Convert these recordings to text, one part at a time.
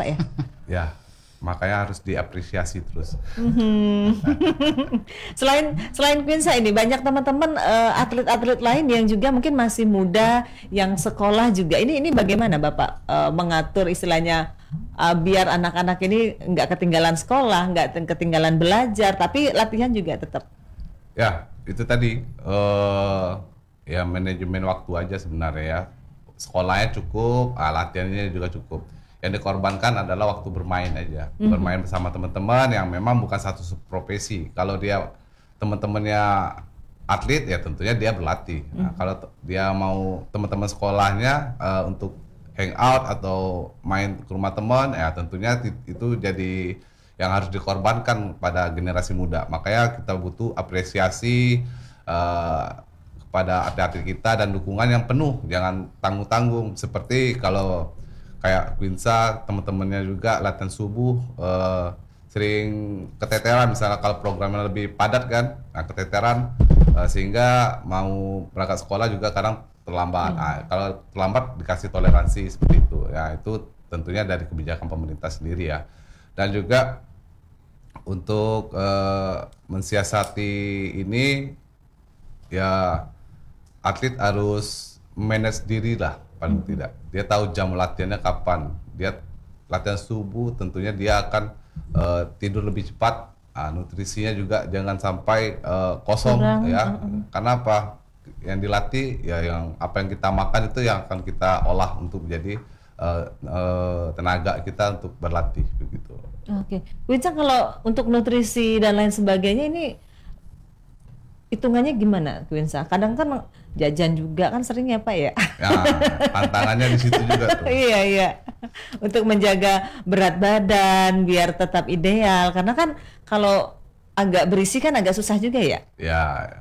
Pak ya? Ya, makanya harus diapresiasi terus. Selain Quinsa ini banyak teman-teman atlet-atlet lain yang juga mungkin masih muda yang sekolah juga. Ini bagaimana Bapak mengatur istilahnya biar anak-anak ini nggak ketinggalan sekolah, nggak ketinggalan belajar, tapi latihan juga tetap. Ya, itu tadi ya manajemen waktu aja sebenarnya ya. Sekolahnya cukup, latihannya juga cukup. Yang dikorbankan adalah waktu bermain aja, bermain bersama teman-teman yang memang bukan satu profesi. Kalau dia teman-temannya atlet ya tentunya dia berlatih. Nah, kalau dia mau teman-teman sekolahnya untuk hangout atau main ke rumah teman, ya tentunya itu jadi yang harus dikorbankan pada generasi muda. Makanya kita butuh apresiasi kepada atlet-atlet kita dan dukungan yang penuh, jangan tanggung-tanggung. Seperti kalau kayak Quinsa, teman-temannya juga latihan subuh sering keteteran, misalnya kalau programnya lebih padat kan, keteteran sehingga mau berangkat sekolah juga kadang terlambat. Nah, kalau terlambat dikasih toleransi seperti itu. Ya itu tentunya dari kebijakan pemerintah sendiri ya. Dan juga untuk mensiasati ini ya atlet harus manage diri lah paling tidak. Dia tahu jam latihannya kapan. Dia latihan subuh tentunya dia akan tidur lebih cepat. Nutrisinya juga jangan sampai kosong ya. Karena apa? Yang dilatih ya yang apa yang kita makan itu yang akan kita olah untuk menjadi tenaga kita untuk berlatih begitu. Oke. Quinsa, kalau untuk nutrisi dan lain sebagainya ini hitungannya gimana Quinsa? Kadang kan jajan juga kan sering ya Pak ya? Ya, tantangannya di situ juga tuh. Iya. Untuk menjaga berat badan biar tetap ideal. Karena kan kalau agak berisi kan agak susah juga ya? Ya.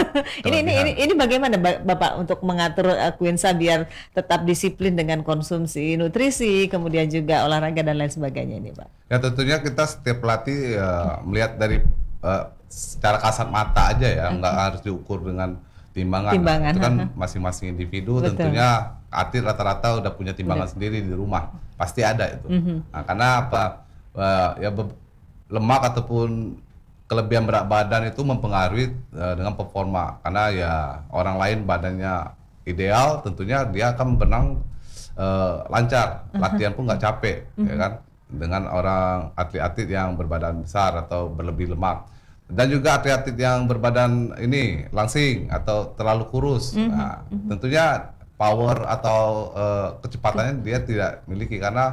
Ini bagaimana Bapak untuk mengatur Quinsa biar tetap disiplin dengan konsumsi nutrisi, kemudian juga olahraga dan lain sebagainya ini Pak? Ya tentunya kita setiap pelatih melihat dari secara kasat mata aja ya, nggak harus diukur dengan timbangan. Itu kan masing-masing individu. Betul. Tentunya atlet rata-rata udah punya timbangan sendiri di rumah, pasti ada itu. Nah, karena apa? Ya lemak ataupun kelebihan berat badan itu mempengaruhi dengan performa. Karena ya orang lain badannya ideal, tentunya dia akan berenang lancar, latihan pun nggak capek, ya kan? Dengan orang atlet-atlet yang berbadan besar atau berlebih lemak. Dan juga atlet-atlet yang berbadan ini langsing atau terlalu kurus. Nah, tentunya power atau kecepatannya dia tidak miliki karena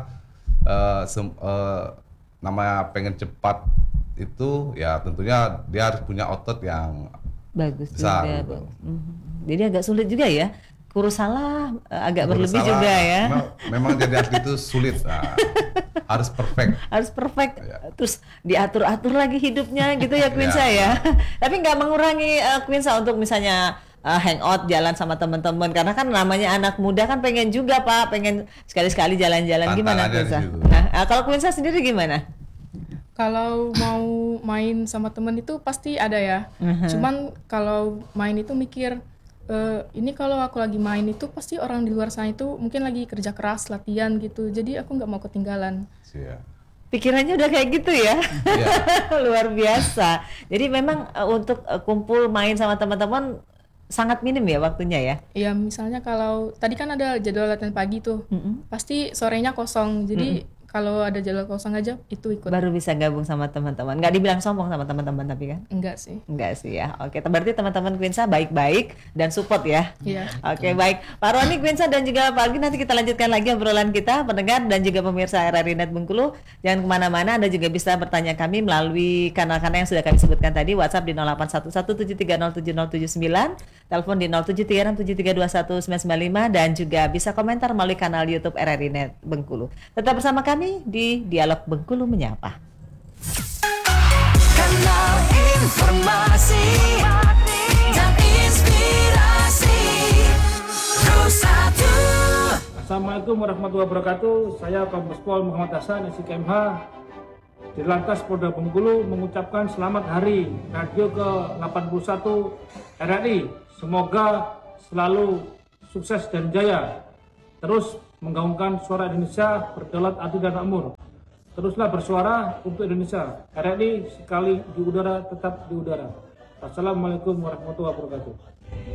namanya pengen cepat itu ya tentunya dia harus punya otot yang bagus besar. Juga, gitu. Jadi agak sulit juga ya. Kurus salah agak berlebih juga ya. Memang jadi atlet itu sulit. Harus perfect. Harus perfect. Ya. Terus diatur-atur lagi hidupnya gitu ya Quinsa ya. Tapi nggak mengurangi Quinsa untuk misalnya hangout jalan sama teman-teman, karena kan namanya anak muda kan pengen juga Pak, pengen sekali-sekali jalan-jalan. Gimana Quinsa? Nah, kalau Quinsa sendiri gimana? Kalau mau main sama temen itu pasti ada ya. Cuman kalau main itu mikir, ini kalau aku lagi main itu pasti orang di luar sana itu mungkin lagi kerja keras, latihan gitu. Jadi aku nggak mau ketinggalan. Pikirannya udah kayak gitu ya. Luar biasa. Jadi memang untuk kumpul main sama teman-teman sangat minim ya waktunya ya? Iya, misalnya kalau tadi kan ada jadwal latihan pagi tuh, pasti sorenya kosong. Jadi kalau ada jadwal kosong aja itu ikut. Baru bisa gabung sama teman-teman. Nggak dibilang sombong sama teman-teman tapi kan? Enggak sih. Enggak sih ya. Oke, berarti teman-teman Quinsa baik-baik dan support ya. Iya. Oke, baik. Pak Roni, Quinsa dan juga Pak Algi, nanti kita lanjutkan lagi obrolan kita, pendengar dan juga pemirsa RRI Net Bengkulu. Jangan kemana-mana, Anda juga bisa bertanya kami melalui kanal-kanal yang sudah kami sebutkan tadi. WhatsApp di 0811730709, telepon di 0736732195 dan juga bisa komentar melalui kanal YouTube RRI Net Bengkulu. Tetap bersama kami di Dialog Bengkulu Menyapa. Kanal informasi dan inspirasi Rosatu. Assalamualaikum warahmatullahi wabarakatuh. Saya Kombes Pol Muhammad Hasan, SIKMH Dirlantas Polda Bengkulu mengucapkan selamat hari Radio ke-81 RRI. Semoga selalu sukses dan jaya. Terus menggaungkan suara Indonesia berdaulat adil dan makmur. Teruslah bersuara untuk Indonesia. RRI sekali di udara tetap di udara. Assalamualaikum warahmatullahi wabarakatuh.